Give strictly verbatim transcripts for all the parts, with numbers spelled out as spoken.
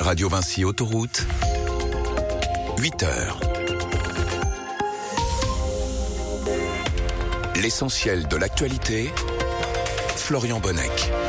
Radio Vinci Autoroute, huit heures. L'essentiel de l'actualité, Florian Bonnec.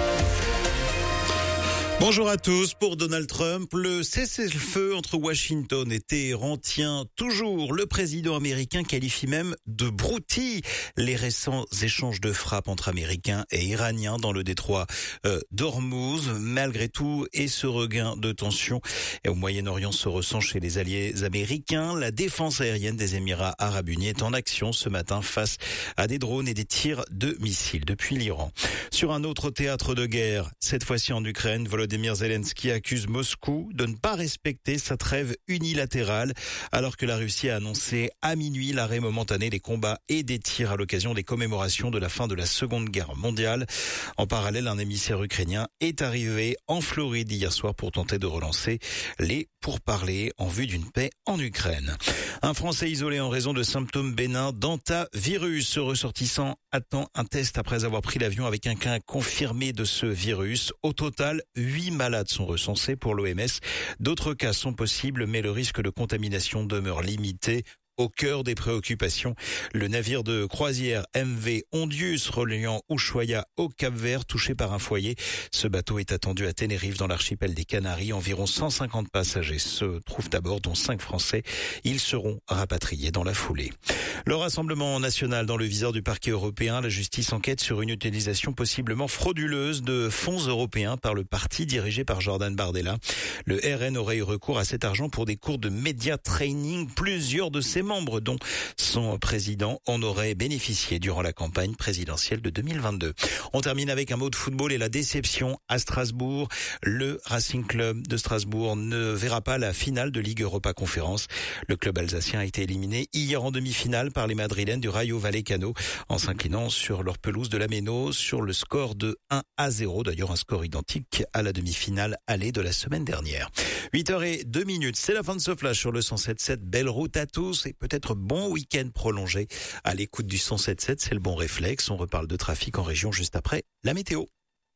Bonjour à tous. Pour Donald Trump, le cessez-le-feu entre Washington et Téhéran tient toujours. Le président américain qualifie même de broutilles les récents échanges de frappes entre Américains et Iraniens dans le détroit euh, d'Ormuz. Malgré tout, et ce regain de tension au Moyen-Orient se ressent chez les alliés américains. La défense aérienne des Émirats arabes unis est en action ce matin face à des drones et des tirs de missiles depuis l'Iran. Sur un autre théâtre de guerre, cette fois-ci en Ukraine, Volodymyr Zelensky accuse Moscou de ne pas respecter sa trêve unilatérale, alors que la Russie a annoncé à minuit l'arrêt momentané des combats et des tirs à l'occasion des commémorations de la fin de la Seconde Guerre mondiale. En parallèle, un émissaire ukrainien est arrivé en Floride hier soir pour tenter de relancer les pourparlers en vue d'une paix en Ukraine. Un Français isolé en raison de symptômes bénins d'hantavirus. Ce ressortissant attend un test après avoir pris l'avion avec un cas confirmé de ce virus. Au total, huit malades sont recensés pour l'O M S. D'autres cas sont possibles, mais le risque de contamination demeure limité. Au cœur des préoccupations, le navire de croisière M V Ondius reliant Ushuaia au Cap-Vert touché par un foyer. Ce bateau est attendu à Tenerife dans l'archipel des Canaries. Environ cent cinquante passagers se trouvent à bord, dont cinq Français. Ils seront rapatriés dans la foulée. Le Rassemblement national dans le viseur du parquet européen. La justice enquête sur une utilisation possiblement frauduleuse de fonds européens par le parti dirigé par Jordan Bardella. Le R N aurait eu recours à cet argent pour des cours de média training. Plusieurs de ses membres, dont son président, en auraient bénéficié durant la campagne présidentielle de deux mille vingt-deux. On termine avec un mot de football et la déception à Strasbourg. Le Racing Club de Strasbourg ne verra pas la finale de Ligue Europa Conférence. Le club alsacien a été éliminé hier en demi-finale par les Madrilènes du Rayo Vallecano en s'inclinant sur leur pelouse de l'Ameno sur le score de un à zéro. D'ailleurs, un score identique à la demi-finale allée de la semaine dernière. huit heures zéro deux minutes, c'est la fin de ce flash sur le cent sept virgule sept. Belle route à tous et peut-être bon week-end prolongé à l'écoute du cent sept virgule sept. C'est le bon réflexe. On reparle de trafic en région juste après la météo.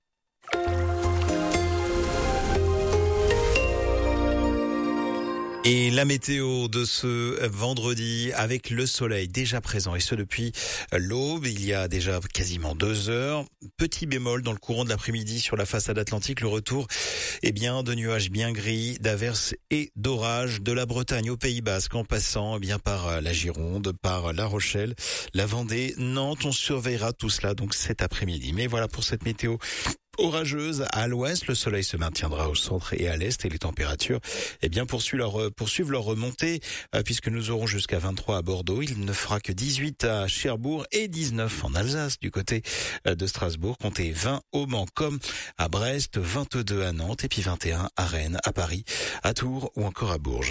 Et la météo de ce vendredi avec le soleil déjà présent et ce depuis l'aube, il y a déjà quasiment deux heures. Petit bémol dans le courant de l'après-midi sur la façade atlantique, le retour eh bien de nuages bien gris, d'averses et d'orages de la Bretagne au Pays Basque en passant eh bien par la Gironde, par La Rochelle, la Vendée, Nantes. On surveillera tout cela donc cet après-midi. Mais voilà pour cette météo orageuse à l'ouest. Le soleil se maintiendra au centre et à l'est et les températures eh bien poursuivent leur, poursuivent leur remontée euh, puisque nous aurons jusqu'à vingt-trois à Bordeaux. Il ne fera que dix-huit à Cherbourg et dix-neuf en Alsace du côté euh, de Strasbourg. Comptez vingt au Mans comme à Brest, vingt-deux à Nantes et puis vingt et un à Rennes, à Paris, à Tours ou encore à Bourges.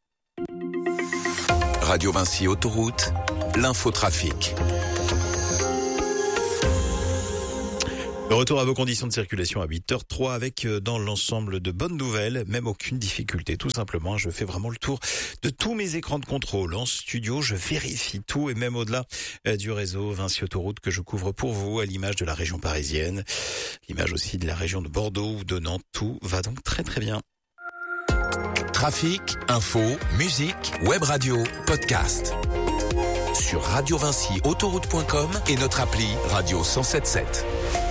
Radio Vinci Autoroute, l'infotrafic. Le retour à vos conditions de circulation à huit heures trois avec euh, dans l'ensemble de bonnes nouvelles, même aucune difficulté. Tout simplement, je fais vraiment le tour de tous mes écrans de contrôle en studio. Je vérifie tout et même au-delà euh, du réseau Vinci Autoroute que je couvre pour vous à l'image de la région parisienne, l'image aussi de la région de Bordeaux ou de Nantes. Tout va donc très très bien. Trafic, info, musique, web radio, podcast. Sur radio vinci autoroute point com et notre appli Radio cent sept virgule sept.